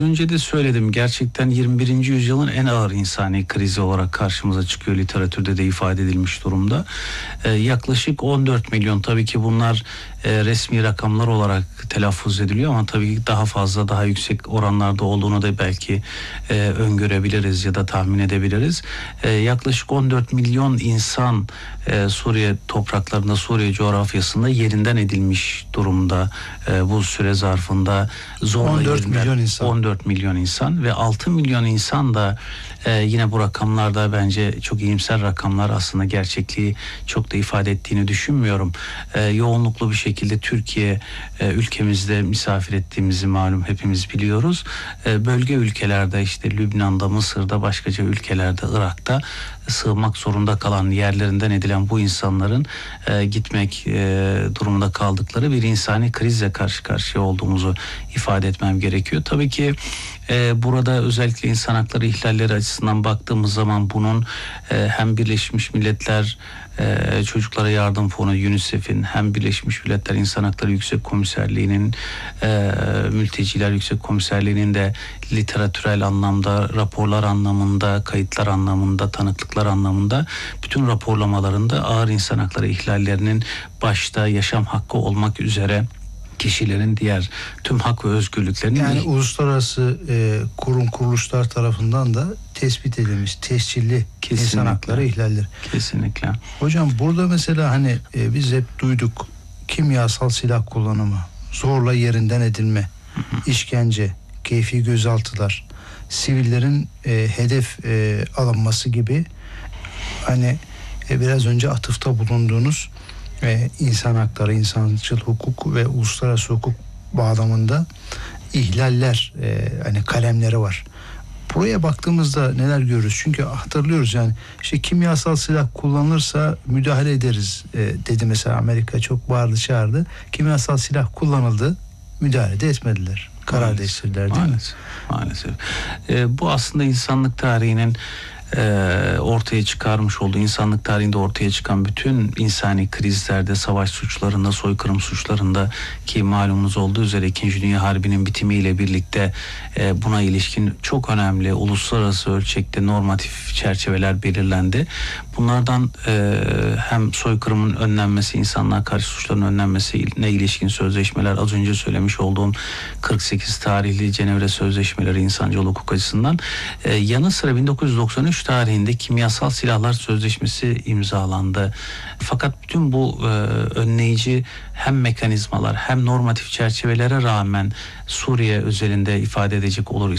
Önce de söyledim, gerçekten 21. yüzyılın en ağır insani krizi olarak karşımıza çıkıyor, literatürde de ifade edilmiş durumda. Yaklaşık 14 milyon, tabii ki bunlar resmi rakamlar olarak telaffuz ediliyor ama tabii ki daha fazla, daha yüksek oranlarda olduğunu da belki öngörebiliriz ya da tahmin edebiliriz. Yaklaşık 14 milyon insan Suriye topraklarında, Suriye coğrafyasında yerinden edilmiş durumda. Bu süre zarfında zorla 14 milyon insan. 14 milyon insan ve 6 milyon insan da yine bu rakamlarda bence çok iyimser rakamlar, aslında gerçekliği çok da ifade ettiğini düşünmüyorum. Yoğunluklu bir şekilde Türkiye ülkemizde misafir ettiğimizi malum hepimiz biliyoruz. Bölge ülkelerde, işte Lübnan'da, Mısır'da, başkaca ülkelerde, Irak'ta sığınmak zorunda kalan, yerlerinden edilen bu insanların gitmek durumunda kaldıkları bir insani krizle karşı karşıya olduğumuzu ifade etmem gerekiyor. Tabii ki burada özellikle insan hakları ihlalleri açısından baktığımız zaman bunun hem Birleşmiş Milletler Çocuklara Yardım Fonu UNICEF'in, hem Birleşmiş Milletler İnsan Hakları Yüksek Komiserliği'nin, Mülteciler Yüksek Komiserliği'nin de literatürel anlamda, raporlar anlamında, kayıtlar anlamında, tanıklıklar anlamında bütün raporlamalarında ağır insan hakları ihlallerinin başta yaşam hakkı olmak üzere kişilerin diğer tüm hak ve özgürlüklerinin, yani uluslararası kurum kuruluşlar tarafından da tespit edilmiş tescilli insan hakları ihlalleri. Kesinlikle. Hocam burada mesela hani biz hep duyduk, kimyasal silah kullanımı, zorla yerinden edilme, işkence, keyfi gözaltılar, sivillerin hedef alınması gibi, hani biraz önce atıfta bulunduğunuz insan hakları, insancıl hukuk ve uluslararası hukuk bağlamında ihlaller, hani kalemleri var. Buraya baktığımızda neler görürüz? Çünkü hatırlıyoruz, yani işte kimyasal silah kullanılırsa müdahale ederiz dedi mesela Amerika, çok bağırdı çağırdı. Kimyasal silah kullanıldı, müdahale de etmediler. Karar değiştirdiler, değil mi? Maalesef. Bu aslında insanlık tarihinin ortaya çıkarmış olduğu, insanlık tarihinde ortaya çıkan bütün insani krizlerde, savaş suçlarında, soykırım suçlarında, ki malumunuz olduğu üzere 2. Dünya Harbi'nin bitimiyle birlikte buna ilişkin çok önemli uluslararası ölçekte normatif çerçeveler belirlendi. Bunlardan hem soykırımın önlenmesi, insanlığa karşı suçların önlenmesine ilişkin sözleşmeler, az önce söylemiş olduğum 48 tarihli Cenevre Sözleşmeleri insancıl hukuk açısından, yanı sıra 1993 tarihinde Kimyasal Silahlar Sözleşmesi imzalandı. Fakat bütün bu önleyici hem mekanizmalar hem normatif çerçevelere rağmen Suriye özelinde ifade edecek olur